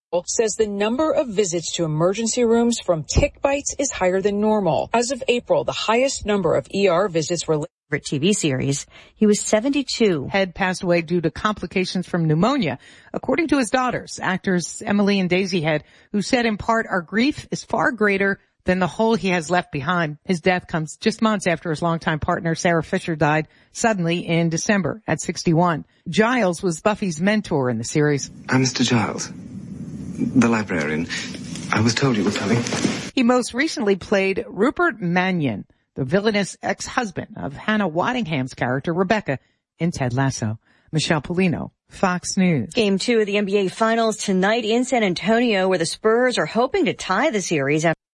says the number of visits to emergency rooms from tick bites is higher than normal. As of April, the highest number of ER visits were TV series. He was 72. Head passed away due to complications from pneumonia. According to his daughters, actors Emily and Daisy Head, who said in part, "Our grief is far greater than the hole he has left behind." His death comes just months after his longtime partner Sarah Fisher died suddenly in December at 61. Giles was Buffy's mentor in the series. I'm Mr. Giles, the librarian. I was told you were coming. He most recently played Rupert Mannion, the villainous ex-husband of Hannah Waddingham's character Rebecca in Ted Lasso. Michelle Polino, Fox News. Game 2 of the NBA Finals tonight in San Antonio, where the Spurs are hoping to tie the series after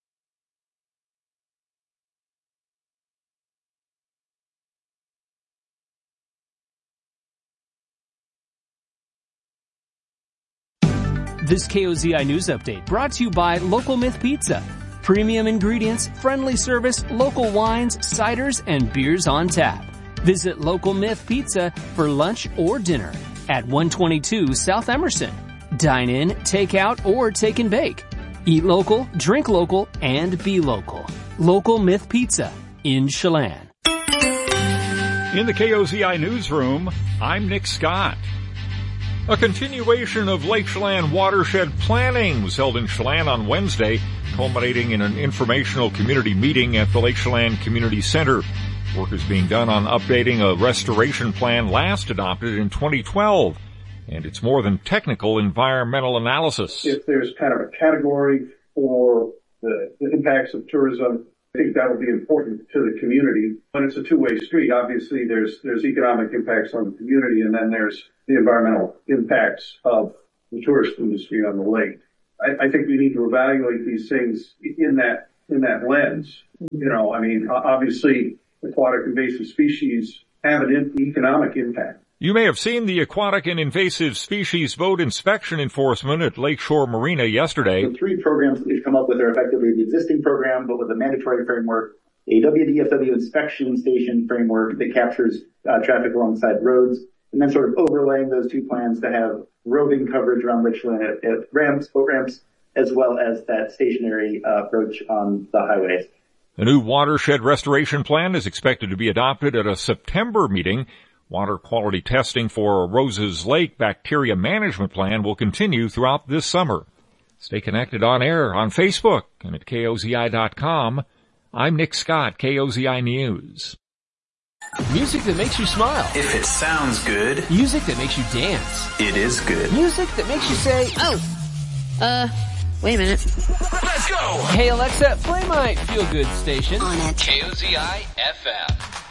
This KOZI News Update brought to you by Local Myth Pizza. Premium ingredients, friendly service, local wines, ciders, and beers on tap. Visit Local Myth Pizza for lunch or dinner at 122 South Emerson. Dine in, take out, or take and bake. Eat local, drink local, and be local. Local Myth Pizza in Chelan. In the KOZI newsroom, I'm Nick Scott. A continuation of Lake Chelan watershed planning was held in Chelan on Wednesday, culminating in an informational community meeting at the Lake Chelan Community Center. Work is being done on updating a restoration plan last adopted in 2012, and it's more than technical environmental analysis. If there's kind of a category for the impacts of tourism, I think that'll be important to the community. When it's a two-way street, obviously there's economic impacts on the community, and then there's the environmental impacts of the tourist industry on the lake. I think we need to evaluate these things in that lens. You know, I mean, obviously aquatic invasive species have an economic impact. You may have seen the aquatic and invasive species boat inspection enforcement at Lakeshore Marina yesterday. The three programs that we've come up with are effectively the existing program, but with a mandatory framework, a WDFW inspection station framework that captures traffic alongside roads, and then sort of overlaying those two plans to have roving coverage around Lake Chelan at ramps, boat ramps, as well as that stationary approach on the highways. The new watershed restoration plan is expected to be adopted at a September meeting. Water quality testing for Rose's Lake bacteria management plan will continue throughout this summer. Stay connected on air on Facebook and at KOZI.com. I'm Nick Scott, KOZI News. Music that makes you smile. If it sounds good. Music that makes you dance. It is good. Music that makes you say, oh, wait a minute. Let's go! Hey Alexa, play my feel-good station. On it. KOZI FM.